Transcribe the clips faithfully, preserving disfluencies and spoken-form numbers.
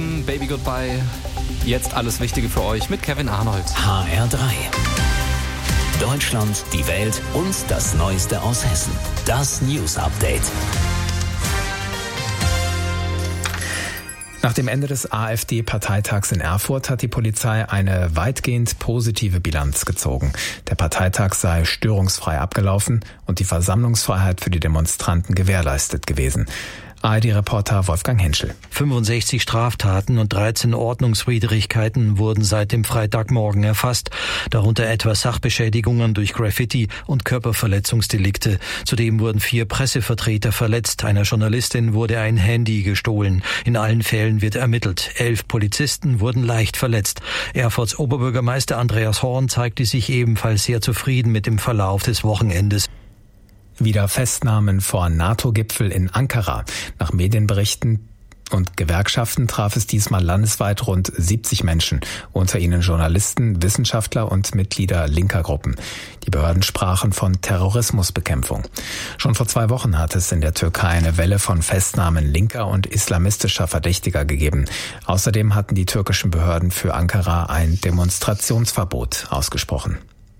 Morgen, Baby Goodbye. Jetzt alles Wichtige für euch mit Kevin Arnold. H R drei. Deutschland, die Welt und das Neueste aus Hessen. Das News Update. Nach dem Ende des AfD-Parteitags in Erfurt hat die Polizei eine weitgehend positive Bilanz gezogen. Der Parteitag sei störungsfrei abgelaufen und die Versammlungsfreiheit für die Demonstranten gewährleistet gewesen. A R D-Reporter Wolfgang Henschel. fünfundsechzig Straftaten und dreizehn Ordnungswidrigkeiten wurden seit dem Freitagmorgen erfasst, darunter etwa Sachbeschädigungen durch Graffiti und Körperverletzungsdelikte. Zudem wurden vier Pressevertreter verletzt, einer Journalistin wurde ein Handy gestohlen. In allen Fällen wird ermittelt. Elf Polizisten wurden leicht verletzt. Erfurts Oberbürgermeister Andreas Horn zeigte sich ebenfalls sehr zufrieden mit dem Verlauf des Wochenendes. Wieder Festnahmen vor NATO-Gipfel in Ankara. Nach Medienberichten und Gewerkschaften traf es diesmal landesweit rund siebzig Menschen, unter ihnen Journalisten, Wissenschaftler und Mitglieder linker Gruppen. Die Behörden sprachen von Terrorismusbekämpfung. Schon vor zwei Wochen hat es in der Türkei eine Welle von Festnahmen linker und islamistischer Verdächtiger gegeben. Außerdem hatten die türkischen Behörden für Ankara ein Demonstrationsverbot ausgesprochen.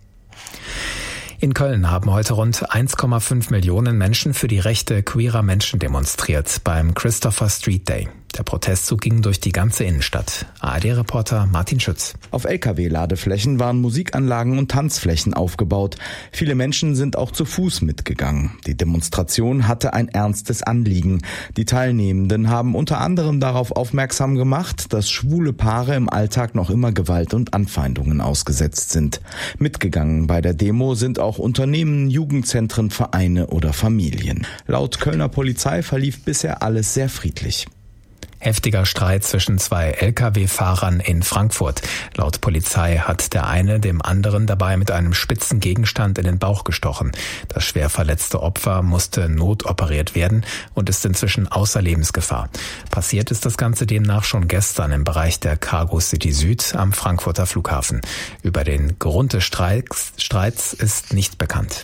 In Köln haben heute rund eins Komma fünf Millionen Menschen für die Rechte queerer Menschen demonstriert beim Christopher Street Day. Der Protestzug ging durch die ganze Innenstadt. A R D-Reporter Martin Schütz. Auf L K W-Ladeflächen waren Musikanlagen und Tanzflächen aufgebaut. Viele Menschen sind auch zu Fuß mitgegangen. Die Demonstration hatte ein ernstes Anliegen. Die Teilnehmenden haben unter anderem darauf aufmerksam gemacht, dass schwule Paare im Alltag noch immer Gewalt und Anfeindungen ausgesetzt sind. Mitgegangen bei der Demo sind auch Unternehmen, Jugendzentren, Vereine oder Familien. Laut Kölner Polizei verlief bisher alles sehr friedlich. Heftiger Streit zwischen zwei L K W-Fahrern in Frankfurt. Laut Polizei hat der eine dem anderen dabei mit einem spitzen Gegenstand in den Bauch gestochen. Das schwer verletzte Opfer musste notoperiert werden und ist inzwischen außer Lebensgefahr. Passiert ist das Ganze demnach schon gestern im Bereich der Cargo City Süd am Frankfurter Flughafen. Über den Grund des Streits, Streits ist nicht bekannt.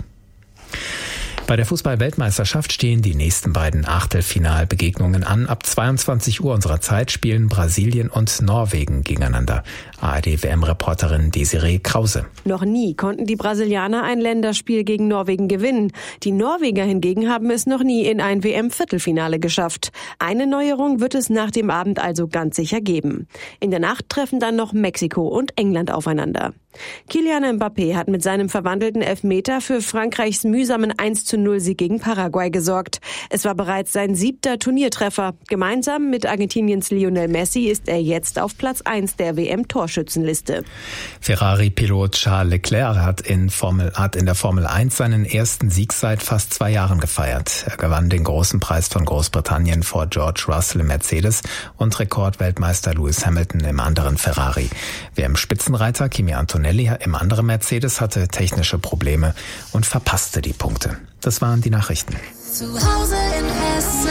Bei der Fußball-Weltmeisterschaft stehen die nächsten beiden Achtelfinalbegegnungen an. Ab zweiundzwanzig Uhr unserer Zeit spielen Brasilien und Norwegen gegeneinander. A R D-W M-Reporterin Desiree Krause. Noch nie konnten die Brasilianer ein Länderspiel gegen Norwegen gewinnen. Die Norweger hingegen haben es noch nie in ein W M-Viertelfinale geschafft. Eine Neuerung wird es nach dem Abend also ganz sicher geben. In der Nacht treffen dann noch Mexiko und England aufeinander. Kylian Mbappé hat mit seinem verwandelten Elfmeter für Frankreichs mühsamen eins zu null Sieg gegen Paraguay gesorgt. Es war bereits sein siebter Turniertreffer. Gemeinsam mit Argentiniens Lionel Messi ist er jetzt auf Platz eins der W M-Torschützenliste. Ferrari-Pilot Charles Leclerc hat in, Formel, hat in der Formel eins seinen ersten Sieg seit fast zwei Jahren gefeiert. Er gewann den großen Preis von Großbritannien vor George Russell im Mercedes und Rekordweltmeister Lewis Hamilton im anderen Ferrari. Wer im Spitzenreiter Kimi Antonelli im anderen Mercedes hatte technische Probleme und verpasste die Punkte. Das waren die Nachrichten. Zu Hause in Hessen.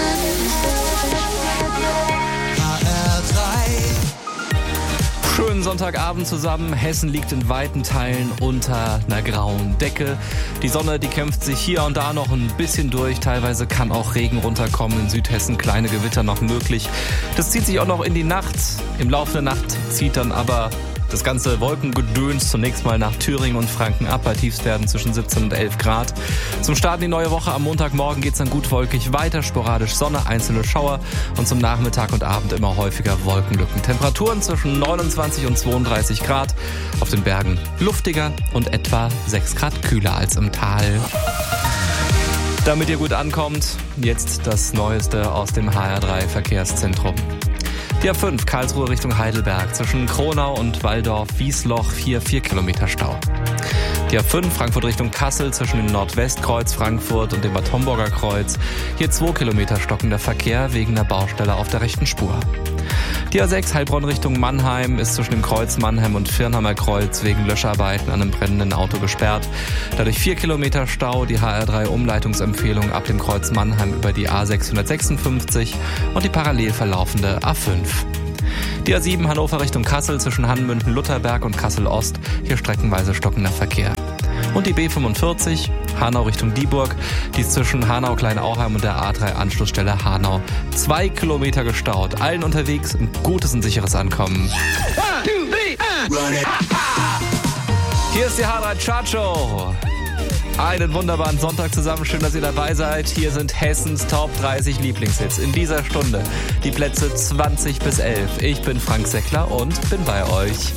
H R drei. Schönen Sonntagabend zusammen. Hessen liegt in weiten Teilen unter einer grauen Decke. Die Sonne, die kämpft sich hier und da noch ein bisschen durch. Teilweise kann auch Regen runterkommen. In Südhessen kleine Gewitter noch möglich. Das zieht sich auch noch in die Nacht. Im Laufe der Nacht zieht dann aber das ganze Wolkengedöns zunächst mal nach Thüringen und Franken ab. Bei Tiefstwerten zwischen siebzehn und elf Grad. Zum Start in die neue Woche am Montagmorgen geht es dann gut wolkig weiter. Sporadisch Sonne, einzelne Schauer und zum Nachmittag und Abend immer häufiger Wolkenlücken. Temperaturen zwischen neunundzwanzig und zweiunddreißig Grad. Auf den Bergen luftiger und etwa sechs Grad kühler als im Tal. Damit ihr gut ankommt, jetzt das Neueste aus dem H R drei Verkehrszentrum. Die A fünf Karlsruhe Richtung Heidelberg zwischen Kronau und Walldorf-Wiesloch vier, vier Kilometer Stau. Die A fünf Frankfurt Richtung Kassel zwischen dem Nordwestkreuz Frankfurt und dem Bad Homburger Kreuz. Hier zwei Kilometer stockender Verkehr wegen der Baustelle auf der rechten Spur. Die A sechs Heilbronn Richtung Mannheim ist zwischen dem Kreuz Mannheim und Firnheimer Kreuz wegen Löscharbeiten an einem brennenden Auto gesperrt. Dadurch vier Kilometer Stau, die H R drei Umleitungsempfehlung ab dem Kreuz Mannheim über die A sechshundertsechsundfünfzig und die parallel verlaufende A fünf. Die A sieben Hannover Richtung Kassel zwischen Hanmünden-Lutherberg und Kassel-Ost, hier streckenweise stockender Verkehr. Und die B fünfundvierzig, Hanau Richtung Dieburg, die ist zwischen Hanau-Kleinauheim und der A drei Anschlussstelle Hanau. Zwei Kilometer gestaut. Allen unterwegs ein gutes und sicheres Ankommen. Hier ist die H drei Chart Show. Einen wunderbaren Sonntag zusammen. Schön, dass ihr dabei seid. Hier sind Hessens Top dreißig Lieblingshits. In dieser Stunde die Plätze zwanzig bis elf. Ich bin Frank Seckler und bin bei euch.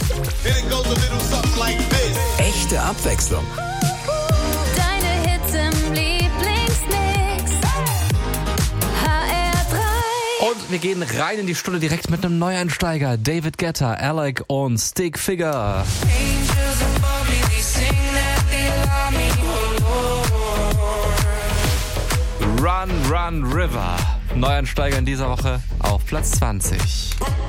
Echte Abwechslung. Deine Hits im Lieblingsmix. H R drei. Und wir gehen rein in die Stunde direkt mit einem Neueinsteiger. David Guetta, Alec und Stick Figure. Run, Run, River. Neueinsteiger in dieser Woche auf Platz zwanzig.